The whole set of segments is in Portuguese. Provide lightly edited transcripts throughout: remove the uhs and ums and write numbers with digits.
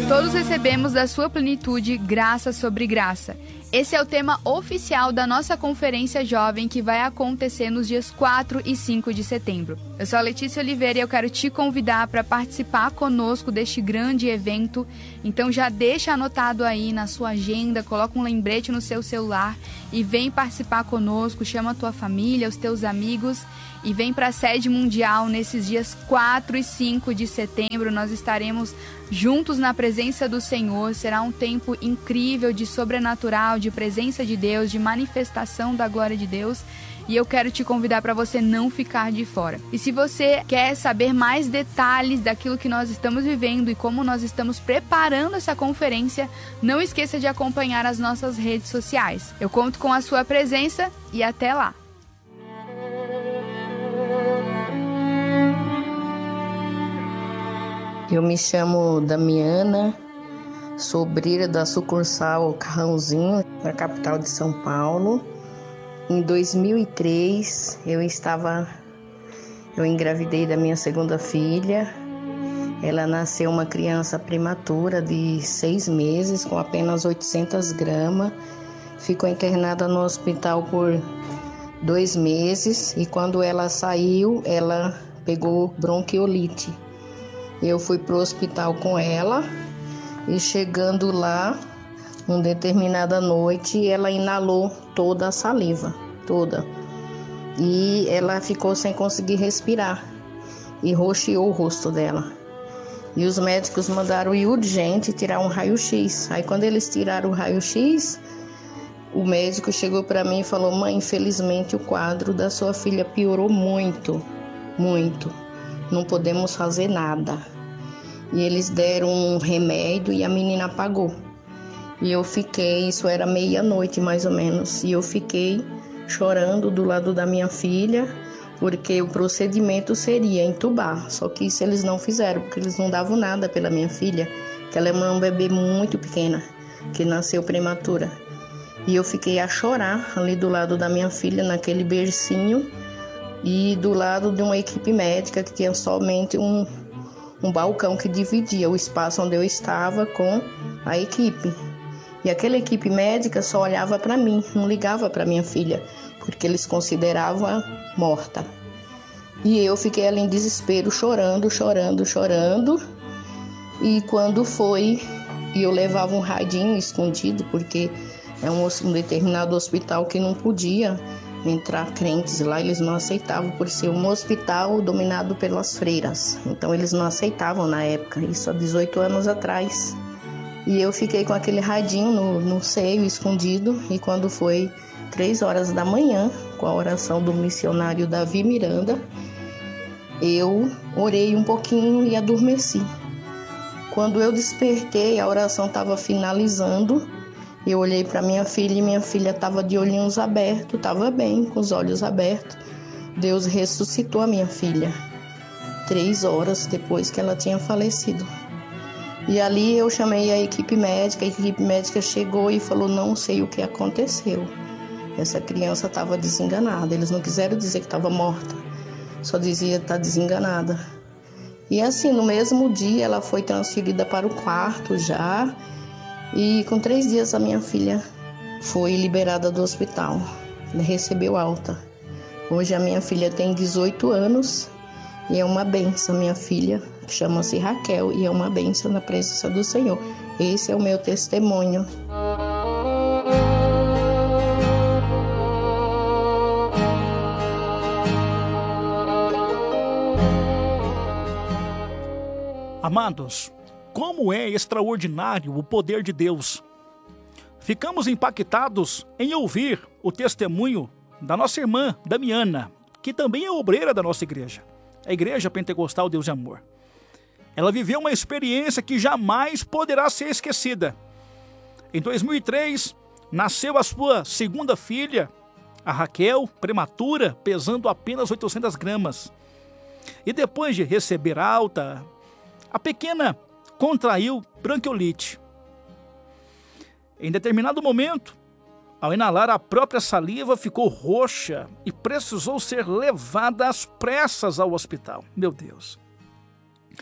Todos recebemos da sua plenitude graça sobre graça. Esse é o tema oficial da nossa Conferência Jovem, que vai acontecer nos dias 4 e 5 de setembro. Eu sou a Letícia Oliveira e eu quero te convidar para participar conosco deste grande evento. Então já deixa anotado aí na sua agenda, coloca um lembrete no seu celular e vem participar conosco, chama a tua família, os teus amigos e vem para a sede mundial nesses dias 4 e 5 de setembro. Nós estaremos juntos na presença do Senhor. Será um tempo incrível de sobrenatural, de presença de Deus, de manifestação da glória de Deus. E eu quero te convidar para você não ficar de fora. E se você quer saber mais detalhes daquilo que nós estamos vivendo e como nós estamos preparando essa conferência, não esqueça de acompanhar as nossas redes sociais. Eu conto com a sua presença e até lá! Eu me chamo Damiana, sou obreira da sucursal Carrãozinho, na capital de São Paulo. Em 2003, eu engravidei da minha segunda filha. Ela nasceu uma criança prematura de 6 meses, com apenas 800 gramas. Ficou internada no hospital por 2 meses e quando ela saiu, ela pegou bronquiolite. Eu fui para o hospital com ela e chegando lá, uma determinada noite, ela inalou toda a saliva, toda. E ela ficou sem conseguir respirar e roxeou o rosto dela. E os médicos mandaram ir urgente tirar um raio-x. Aí quando eles tiraram o raio-x, o médico chegou para mim e falou: mãe, infelizmente o quadro da sua filha piorou muito, muito. Não podemos fazer nada. E eles deram um remédio e a menina apagou. E eu fiquei, isso era meia-noite mais ou menos, e eu fiquei chorando do lado da minha filha, porque o procedimento seria entubar. Só que isso eles não fizeram, porque eles não davam nada pela minha filha, que ela é uma bebê muito pequena, que nasceu prematura. E eu fiquei a chorar ali do lado da minha filha, naquele bercinho, e do lado de uma equipe médica que tinha somente um balcão que dividia o espaço onde eu estava com a equipe. E aquela equipe médica só olhava para mim, não ligava para minha filha, porque eles consideravam morta. E eu fiquei ali em desespero, chorando. E quando foi, e eu levava um radinho escondido, porque é um determinado hospital que não podia entrar crentes lá, eles não aceitavam, por ser um hospital dominado pelas freiras. Então eles não aceitavam na época, isso há 18 anos atrás. E eu fiquei com aquele radinho no seio, escondido, e quando foi 3 horas da manhã, com a oração do missionário Davi Miranda, eu orei um pouquinho e adormeci. Quando eu despertei, a oração estava finalizando. Eu olhei para minha filha e minha filha estava de olhinhos abertos, estava bem, com os olhos abertos. Deus ressuscitou a minha filha 3 horas depois que ela tinha falecido. E ali eu chamei a equipe médica chegou e falou: não sei o que aconteceu. Essa criança estava desenganada, eles não quiseram dizer que estava morta, só dizia que está desenganada. E assim, no mesmo dia ela foi transferida para o quarto já. E com 3 dias a minha filha foi liberada do hospital, recebeu alta. Hoje a minha filha tem 18 anos e é uma bênção. Minha filha chama-se Raquel e é uma bênção na presença do Senhor. Esse é o meu testemunho. Amados, como é extraordinário o poder de Deus. Ficamos impactados em ouvir o testemunho da nossa irmã Damiana, que também é obreira da nossa igreja, a Igreja Pentecostal Deus e Amor. Ela viveu uma experiência que jamais poderá ser esquecida. Em 2003, nasceu a sua segunda filha, a Raquel, prematura, pesando apenas 800 gramas. E depois de receber alta, a pequena contraiu bronquiolite. Em determinado momento, ao inalar a própria saliva, ficou roxa e precisou ser levada às pressas ao hospital. Meu Deus!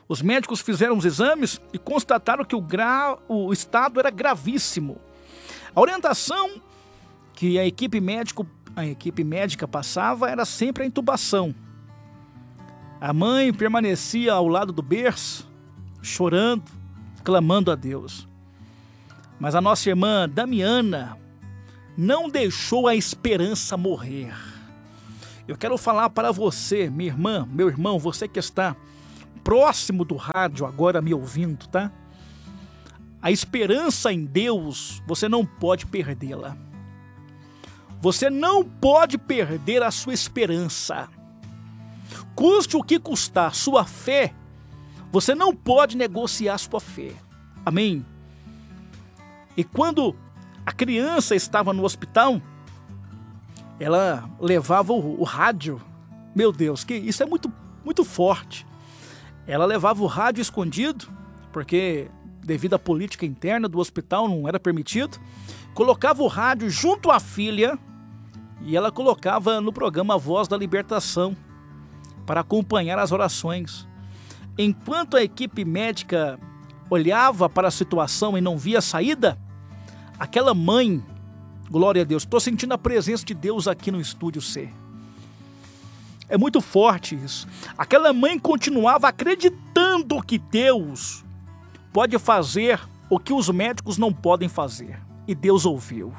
Os médicos fizeram os exames e constataram que o estado era gravíssimo. A orientação que a equipe médica passava era sempre a intubação. A mãe permanecia ao lado do berço, chorando, clamando a Deus. Mas a nossa irmã Damiana não deixou a esperança morrer. Eu quero falar para você, minha irmã, meu irmão, você que está próximo do rádio agora me ouvindo, tá? A esperança em Deus, você não pode perdê-la. Você não pode perder a sua esperança. Custe o que custar, sua fé, você não pode negociar sua fé. Amém? E quando a criança estava no hospital, ela levava o rádio. Meu Deus, que isso é muito, muito forte. Ela levava o rádio escondido, porque devido à política interna do hospital não era permitido. Colocava o rádio junto à filha e ela colocava no programa A Voz da Libertação para acompanhar as orações. Enquanto a equipe médica olhava para a situação e não via saída, aquela mãe, glória a Deus, estou sentindo a presença de Deus aqui no estúdio C. É muito forte isso. Aquela mãe continuava acreditando que Deus pode fazer o que os médicos não podem fazer. E Deus ouviu.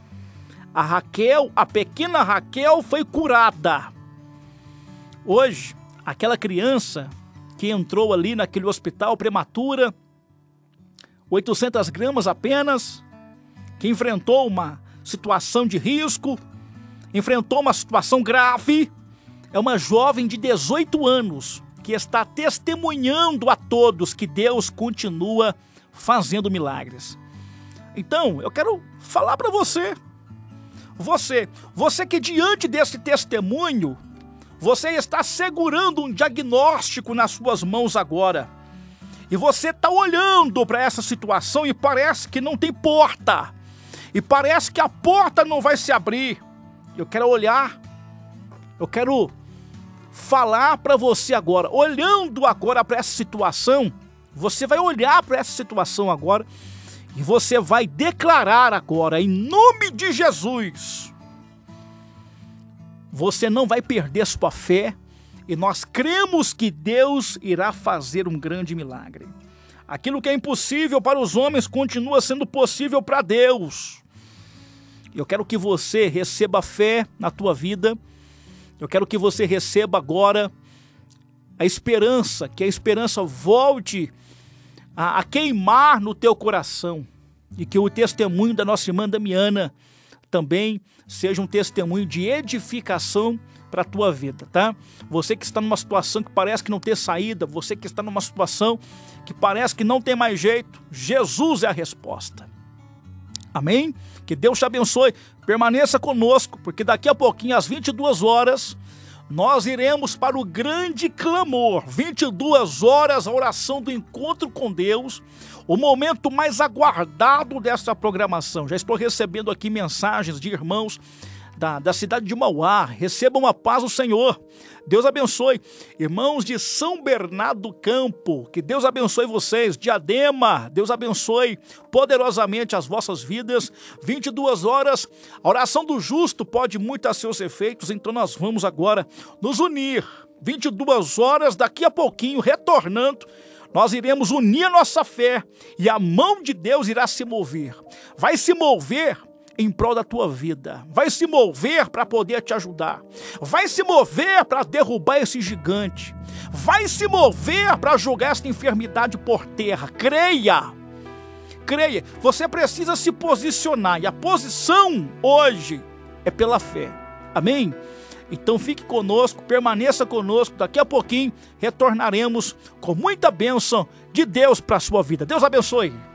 A pequena Raquel foi curada. Hoje, aquela criança que entrou ali naquele hospital prematura, 800 gramas apenas, que enfrentou uma situação de risco, enfrentou uma situação grave, é uma jovem de 18 anos que está testemunhando a todos que Deus continua fazendo milagres. Então, eu quero falar para você que diante desse testemunho, você está segurando um diagnóstico nas suas mãos agora. E você está olhando para essa situação e parece que não tem porta. E parece que a porta não vai se abrir. Eu quero falar para você agora. Olhando agora para essa situação, você vai olhar para essa situação agora e você vai declarar agora, em nome de Jesus, você não vai perder sua fé e nós cremos que Deus irá fazer um grande milagre. Aquilo que é impossível para os homens continua sendo possível para Deus. Eu quero que você receba fé na tua vida. Eu quero que você receba agora a esperança, que a esperança volte a queimar no teu coração. E que o testemunho da nossa irmã Damiana também seja um testemunho de edificação para a tua vida, tá? Você que está numa situação que parece que não tem saída, você que está numa situação que parece que não tem mais jeito, Jesus é a resposta. Amém? Que Deus te abençoe, permaneça conosco, porque daqui a pouquinho, às 22 horas, nós iremos para o grande clamor. 22 horas, a oração do encontro com Deus, o momento mais aguardado dessa programação. Já estou recebendo aqui mensagens de irmãos da cidade de Mauá. Recebam a paz do Senhor. Deus abençoe. Irmãos de São Bernardo do Campo, que Deus abençoe vocês. Diadema, Deus abençoe poderosamente as vossas vidas. 22 horas, a oração do justo pode muito a seus efeitos, então nós vamos agora nos unir. 22 horas, daqui a pouquinho, retornando, nós iremos unir a nossa fé e a mão de Deus irá se mover. Vai se mover em prol da tua vida, vai se mover para poder te ajudar, vai se mover para derrubar esse gigante, vai se mover para jogar essa enfermidade por terra. Creia, você precisa se posicionar e a posição hoje é pela fé, amém? Então fique conosco, permaneça conosco, daqui a pouquinho retornaremos com muita bênção de Deus para a sua vida. Deus abençoe.